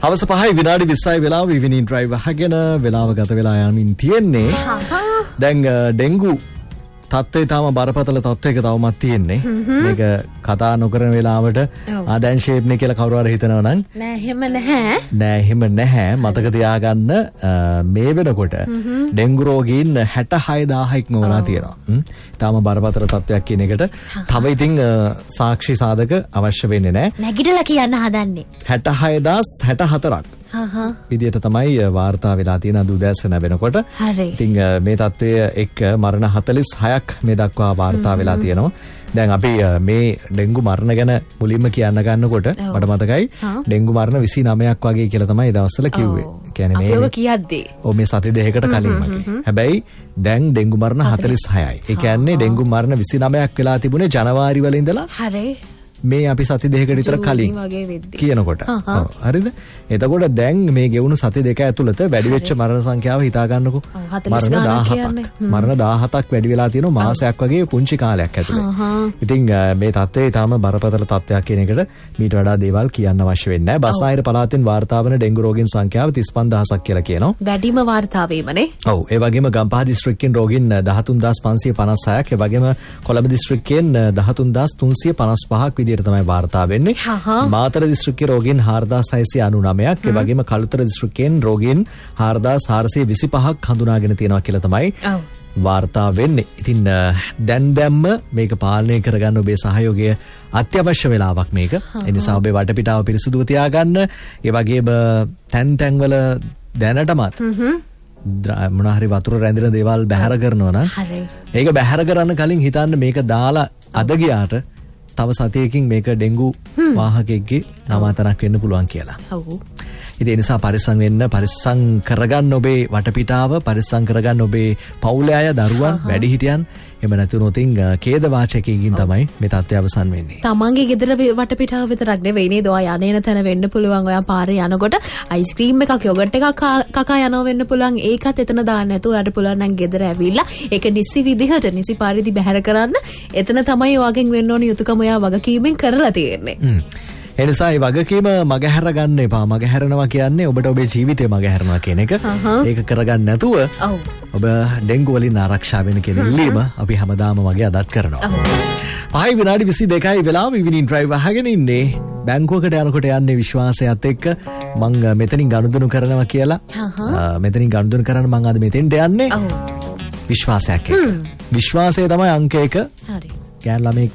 හවස 5යි විනාඩි 20යි වෙලාව ඉවිනින් ඩ්‍රයිව් අහගෙන වෙලාව ගත වෙලා යමින් තියෙන්නේ. දැන් ඩෙන්ගු තත්ත්වය තාම බරපතල තත්ත්වයක තවමත් තියෙන්නේ. මේක කතා නොකරන වෙලාවට දැන් ෂේප්නේ කියලා කවුරු හරි හිතනවා නම් නෑ එහෙම නැහැ. නෑ එහෙම නැහැ. මතක තියාගන්න මේ වෙනකොට ඩෙන්ගු රෝගීන් 66000ක් නොවලා තියෙනවා. තාම බරපතල තත්ත්වයක් කියන එකට තව ඉතින් සාක්ෂි සාධක අවශ්‍ය වෙන්නේ නැහැ. නැගිටලා කියන්න හදන්නේ 66064ක් විදියට තමයි වාර්තා වෙලා තියෙන අද උදෑසන වෙනකොට. හරි. ඉතින් මේ තත්ත්වය එක්ක මරණ 46ක් මේ දක්වා වාර්තා වෙලා තියෙනවා. දැන් අපි මේ ඩෙන්ගු මරණ ගැන මුලින්ම කියන්න ගන්නකොට මට මතකයි ඩෙන්ගු මරණ 29ක් වගේ කියලා තමයි දවස්වල කිව්වේ. කියන්නේ මේ අපිව කියද්දී මේ සති දෙකකට කලින් වගේ. හැබැයි දැන් ඩෙන්ගු මරණ 46යි. ඒ කියන්නේ ඩෙන්ගු මරණ 29ක් වෙලා තිබුණේ ජනවාරි වල ඉඳලා. හරි. මේ අපි සති දෙකකට විතර කලින් කියනකොට. හරිද? එතකොට දැන් මේ ගෙවුණු සති දෙක ඇතුළත වැඩි වෙච්ච මරණ සංඛ්‍යාව හිතා ගන්නකො. මරණ 17ක්. මරණ 17ක් වැඩි වෙලා තියෙනවා මාසයක් වගේ පුංචි කාලයක් ඇතුළේ. ඉතින් මේ තත්ත්වය තාම බරපතල තත්ත්වයක් කියන එකට මීට වඩා දේවල් කියන්න අවශ්‍ය වෙන්නේ නැහැ. බස්නාහිර පළාතෙන් වාර්තා වන ඩෙන්ගු රෝගීන් සංඛ්‍යාව 35000ක් කියලා කියනවා. වැඩිම වාර්තා වීමනේ. ඔව්. ඒ වගේම ගම්පහ දිස්ත්‍රික්කෙන් රෝගීන් 13556ක්, ඒ වගේම කොළඹ දිස්ත්‍රික්කයෙන් 13355ක් විදියට තමයි වාර්තා වෙන්නේ. මාතර දිස්ත්‍රික්කයේ රෝගීන් 4699ක්, ඒ වගේම කළුතර දිස්ත්‍රික්කයෙන් රෝගීන් 4425ක් හඳුනාගෙන තියෙනවා කියලා තමයි වාර්තා වෙන්නේ. ඉතින් දැන්ම මේක පාලනය කරගන්න ඔබේ සහයෝගය අත්‍යවශ්‍ය වෙලාවක් මේක. ඒ නිසා ඔබේ වටපිටාව පිරිසුදුව තියාගන්න. ඒ වගේම තැන් වල දැනටමත් මොනවා හරි වතුර රැඳෙන දේවල් බැහැර කරනවා නම් ඒක බැහැර කරන්න කලින් හිතන්න මේක දාලා අද ගියාට තව සතියකින් මේක ඩෙන්ගු වාහකයෙක්ගේ නවාතනක් වෙන්න පුළුවන් කියලා. ඔව්. ඉතින් ඒ නිසා පරිස්සම් වෙන්න, පරිස්සම් කරගන්න ඔබේ වටපිටාව, පරිස්සම් කරගන්න ඔබේ පවුලේ අය, දරුවන්, වැඩිහිටියන්. එහෙම නැතුනොත් ඛේද වාචකයකින් තමයි මේ තත්ත්වය අවසන් වෙන්නේ. තමන්ගේ ගෙදර වටපිටාව විතරක් නෙවෙයි නේද? ඔයා යන්නේන තැන වෙන්න පුළුවන්. ඔයා පාරේ යනකොට අයිස්ක්‍රීම් එකක්, යෝගට් එකක් කකා යනවා වෙන්න පුළුවන්. ඒකත් එතන දාන්න නැතුව ඔයාට පුළුවන් නම් ගෙදර ඇවිල්ලා ඒක නිසි විදිහට, නිසි පරිදි බැහැර කරන්න. එතන තමයි ඔයාගෙන් වෙන්න ඕන යුතුයකම ඔයා වගකීමෙන් කරලා තියෙන්නේ. එනිසා මේ වගකීම මගහැර ගන්න එපා. මගහැරනවා කියන්නේ ඔබට ඔබේ ජීවිතේ මගහැරනවා කියන එක. ඒක කරගන්න නැතුව ඔබ ඩෙන්ගු වලින් ආරක්ෂා වෙන්න කියන ඉල්ලීම අපි හැමදාම වගේ අදත් කරනවා. 5 විනාඩි 22යි වෙලාව ඉවිනින් ඩ්‍රයිව් අහගෙන ඉන්නේ. බැංකුවකට යනකොට යන්නේ විශ්වාසයත් එක්ක. මං මෙතනින් ගනුදෙනු කරනවා කියලා. මෙතනින් ගනුදෙනු කරන්න මං අද මෙතෙන්ට යන්නේ. විශ්වාසයක් එක්ක. විශ්වාසය තමයි අංක 1. හරි. ගෑන් ළමෙක්